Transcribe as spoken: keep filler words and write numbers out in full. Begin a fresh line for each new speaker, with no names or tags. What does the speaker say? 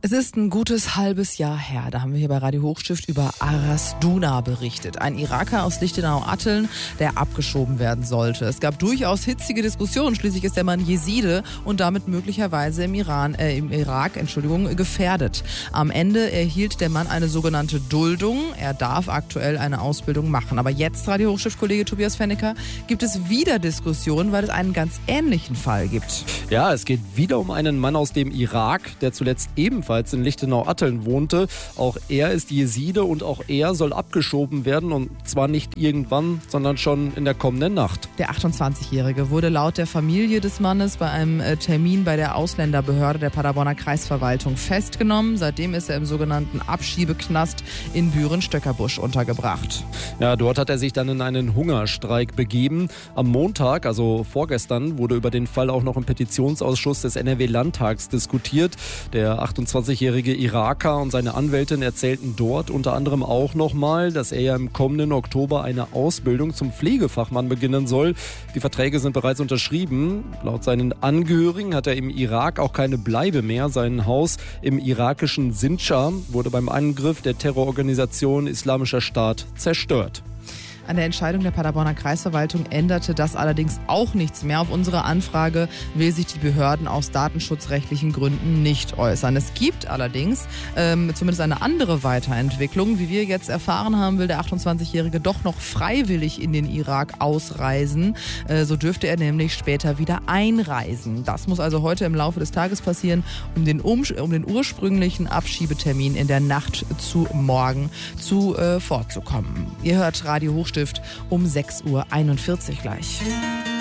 Es ist ein gutes halbes Jahr her, da haben wir hier bei Radio Hochstift über Aras Duna berichtet. Ein Iraker aus Lichtenau-Atteln, der abgeschoben werden sollte. Es gab durchaus hitzige Diskussionen, schließlich ist der Mann Jeside und damit möglicherweise im Iran, äh, im Irak, Entschuldigung, gefährdet. Am Ende erhielt der Mann eine sogenannte Duldung. Er darf aktuell eine Ausbildung machen. Aber jetzt, Radio Hochstift-Kollege Tobias Fennecker, gibt es wieder Diskussionen, weil es einen ganz ähnlichen Fall gibt.
Ja, es geht wieder um einen Mann aus dem Irak, der zuletzt ebenfalls in Lichtenau-Atteln wohnte. Auch er ist Jeside und auch er soll abgeschoben werden und zwar nicht irgendwann, sondern schon in der kommenden Nacht.
Der achtundzwanzigjährige wurde laut der Familie des Mannes bei einem Termin bei der Ausländerbehörde der Paderborner Kreisverwaltung festgenommen. Seitdem ist er im sogenannten Abschiebeknast in Büren-Stöckerbusch untergebracht.
Ja, dort hat er sich dann in einen Hungerstreik begeben. Am Montag, also vorgestern, wurde über den Fall auch noch im Petitionsausschuss des N R W-Landtags diskutiert. Der achtundzwanzigjährige Iraker und seine Anwältin erzählten dort unter anderem auch nochmal, dass er ja im kommenden Oktober eine Ausbildung zum Pflegefachmann beginnen soll. Die Verträge sind bereits unterschrieben. Laut seinen Angehörigen hat er im Irak auch keine Bleibe mehr. Sein Haus im irakischen Sindschar wurde beim Angriff der Terrororganisation Islamischer Staat zerstört.
An der Entscheidung der Paderborner Kreisverwaltung änderte das allerdings auch nichts mehr. Auf unsere Anfrage will sich die Behörden aus datenschutzrechtlichen Gründen nicht äußern. Es gibt allerdings ähm, zumindest eine andere Weiterentwicklung. Wie wir jetzt erfahren haben, will der achtundzwanzigjährige doch noch freiwillig in den Irak ausreisen. Äh, so dürfte er nämlich später wieder einreisen. Das muss also heute im Laufe des Tages passieren, um den, um, um den ursprünglichen Abschiebetermin in der Nacht zu morgen zu äh, vorzukommen. Ihr hört Radio Hochstift um sechs Uhr einundvierzig gleich.